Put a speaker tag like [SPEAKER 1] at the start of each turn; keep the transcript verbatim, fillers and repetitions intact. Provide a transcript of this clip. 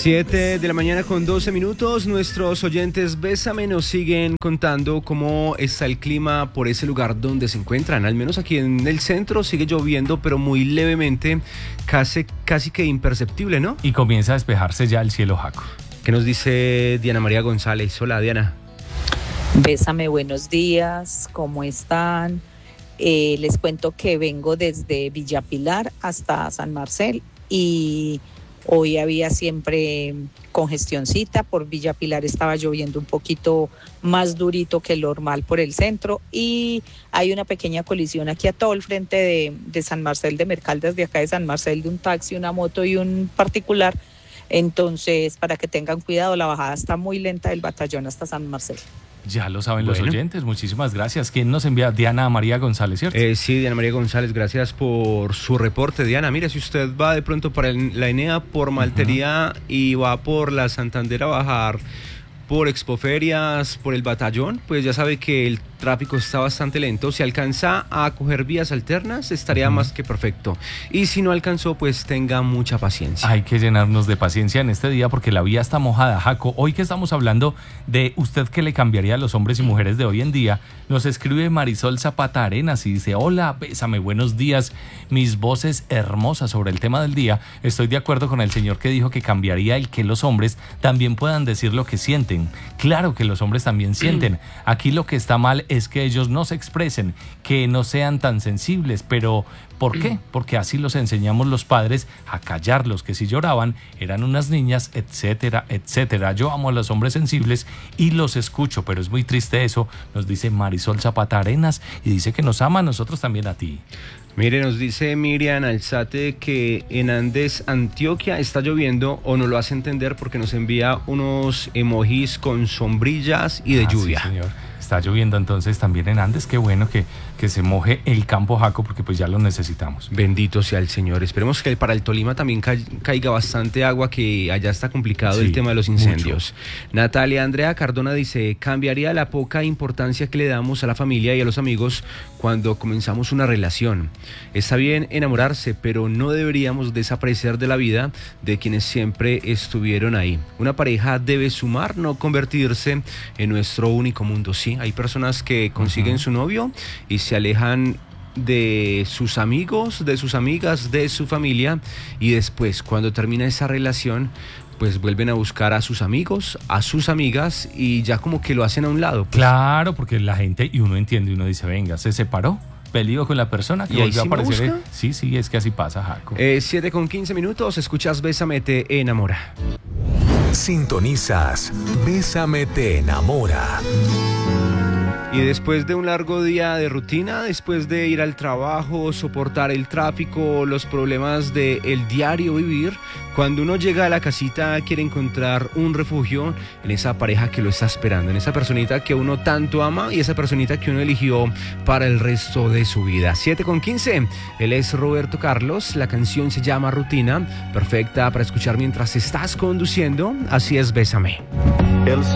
[SPEAKER 1] Siete de la mañana con doce minutos. Nuestros oyentes Bésame nos siguen contando cómo está el clima por ese lugar donde se encuentran. Al menos aquí en el centro sigue lloviendo, pero muy levemente, casi, casi que imperceptible, ¿no?
[SPEAKER 2] Y comienza a despejarse ya el cielo, Jaco.
[SPEAKER 1] ¿Qué nos dice Diana María González? Hola, Diana.
[SPEAKER 3] Bésame, buenos días, ¿cómo están? Eh, les cuento que vengo desde Villa Pilar hasta San Marcel y hoy había siempre congestioncita. Por Villa Pilar estaba lloviendo un poquito más durito que lo normal por el centro y hay una pequeña colisión aquí a todo el frente de, de San Marcel de Mercaldas, de acá de San Marcel, de un taxi, una moto y un particular. Entonces, para que tengan cuidado, la bajada está muy lenta del batallón hasta San Marcel.
[SPEAKER 2] Ya lo saben
[SPEAKER 1] Bueno.
[SPEAKER 2] los oyentes, muchísimas gracias. ¿Quién nos envía? Diana María González, ¿cierto?
[SPEAKER 1] Eh, sí, Diana María González, gracias por su reporte. Diana, mire, si usted va de pronto para el, la Enea por Maltería uh-huh. y va por la Santander a bajar por Expoferias, por el batallón, pues ya sabe que el tráfico está bastante lento. Si alcanza a coger vías alternas, estaría uh-huh. más que perfecto. Y si no alcanzó, pues tenga mucha paciencia.
[SPEAKER 2] Hay que llenarnos de paciencia en este día porque la vía está mojada, Jaco. Hoy que estamos hablando de usted qué le cambiaría a los hombres y mujeres de hoy en día, nos escribe Marisol Zapata Arenas y dice: hola, bésame, buenos días, mis voces hermosas sobre el tema del día. Estoy de acuerdo con el señor que dijo que cambiaría el que los hombres también puedan decir lo que sienten. Claro que los hombres también sienten. Aquí lo que está mal es que ellos no se expresen, que no sean tan sensibles. Pero ¿por qué? Porque así los enseñamos los padres a callarlos, que si lloraban eran unas niñas, etcétera, etcétera. Yo amo a los hombres sensibles y los escucho, pero es muy triste eso, nos dice Marisol Zapata Arenas, y dice que nos ama a nosotros también a ti.
[SPEAKER 1] Mire, nos dice Miriam Alzate que en Andes, Antioquia, está lloviendo, o nos lo hace entender porque nos envía unos emojis con sombrillas y de
[SPEAKER 2] ah,
[SPEAKER 1] lluvia.
[SPEAKER 2] Sí, señor. Está lloviendo entonces también en Andes. Qué bueno que, que se moje el campo, Jaco, porque pues ya lo necesitamos.
[SPEAKER 1] Bendito sea el Señor. Esperemos que para el Tolima también ca- caiga bastante agua, que allá está complicado sí, el tema de los incendios. Mucho. Natalia Andrea Cardona dice: cambiaría la poca importancia que le damos a la familia y a los amigos cuando comenzamos una relación. Está bien enamorarse, pero no deberíamos desaparecer de la vida de quienes siempre estuvieron ahí. Una pareja debe sumar, no convertirse en nuestro único mundo. Sí, hay personas que consiguen uh-huh. su novio y se alejan de sus amigos, de sus amigas, de su familia, y después, cuando termina esa relación, pues vuelven a buscar a sus amigos, a sus amigas, y ya como que lo hacen a un lado. Pues.
[SPEAKER 2] Claro, porque la gente, y uno entiende, y uno dice, venga, se separó, peleó con la persona que
[SPEAKER 1] ¿Y
[SPEAKER 2] volvió
[SPEAKER 1] sí
[SPEAKER 2] a aparecer.
[SPEAKER 1] busca?
[SPEAKER 2] Sí, sí, es que así pasa, Jaco.
[SPEAKER 1] Eh, siete con quince minutos, escuchas Bésame, te enamora.
[SPEAKER 4] Sintonizas Bésame, te enamora.
[SPEAKER 1] Y después de un largo día de rutina, después de ir al trabajo, soportar el tráfico, los problemas del diario vivir, cuando uno llega a la casita quiere encontrar un refugio en esa pareja que lo está esperando, en esa personita que uno tanto ama y esa personita que uno eligió para el resto de su vida. siete con quince, él es Roberto Carlos, la canción se llama Rutina, perfecta para escuchar mientras estás conduciendo. Así es, Bésame.
[SPEAKER 5] El